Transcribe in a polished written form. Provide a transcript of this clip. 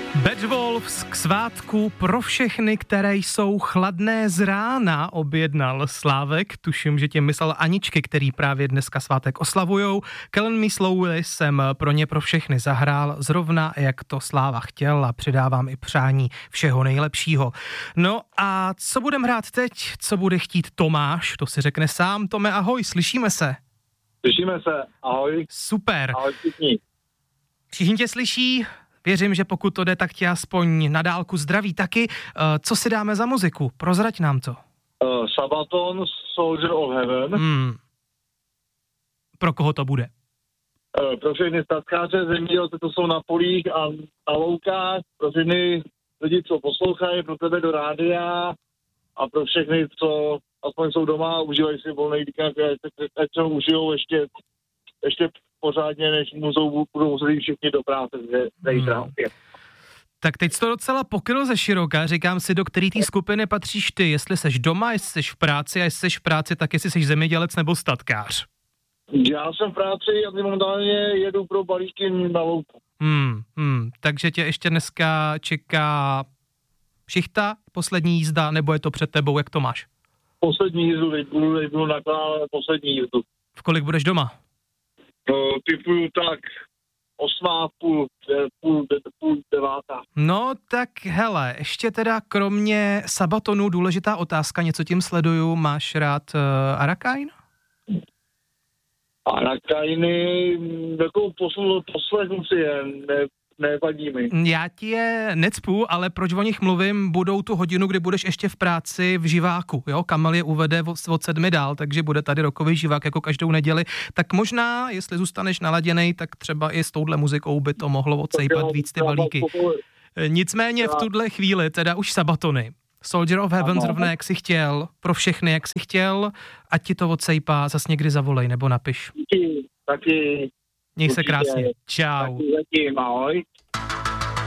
Bad Wolves k svátku pro všechny, které jsou chladné z rána, objednal Slávek. Tuším, že tím myslel Aničky, který právě dneska svátek oslavujou. Kellen Me Slowly jsem pro ně pro všechny zahrál zrovna, jak to Sláva chtěl, a přidávám i přání všeho nejlepšího. No a co budeme hrát teď? Co bude chtít Tomáš? To si řekne sám. Tome, ahoj, slyšíme se? Slyšíme se, ahoj. Super. Ahoj všichni. Všichni tě slyší? Věřím, že pokud to jde, tak tě aspoň na dálku zdraví taky. Co si dáme za muziku? Prozrať nám to. Sabaton, Soldier of Heaven. Pro koho to bude? Pro všechny statkáře, zemědělce, co jsou na polích a na loukách, pro všechny lidi, co poslouchají, pro tebe do rádia a pro všechny, co aspoň jsou doma a užívají si volný víkend, ať se ho užijou ještě pořádně, než budou muset jít všichni do práce zítra. Tak teď jsi to docela pokryl ze široka, říkám si, do který té skupiny patříš ty, jestli seš doma, jestli seš v práci, a jestli seš v práci, tak jestli seš zemědělec nebo statkář. Já jsem v práci a momentálně jedu pro balíky na louku. Takže tě ještě dneska čeká šichta, poslední jízda, nebo je to před tebou, jak to máš? Poslední jízdu, teď budu nakládat poslední jízdu. V kolik budeš doma? Typuju tak 8:30, půl 9. No tak hele, ještě teda kromě Sabatonu důležitá otázka, něco tím sleduju, máš rád Arakain? Arakainy, jako poslechnu si je, nevadí mi. Já ti je necpu, ale proč o nich mluvím, budou tu hodinu, kdy budeš ještě v práci v živáku, jo, Kamel je uvede od 7 dál, takže bude tady rokový živák jako každou neděli, tak možná, jestli zůstaneš naladěnej, tak třeba i s touhle muzikou by to mohlo odsejpat víc ty balíky. Nicméně v tuhle chvíli, teda už Sabatony, Soldier of Heaven zrovna jak si chtěl, pro všechny jak si chtěl, ať ti to odsejpá, zas někdy zavolej nebo napiš. Taky. Měj se krásně. Čau. Taky, ahoj.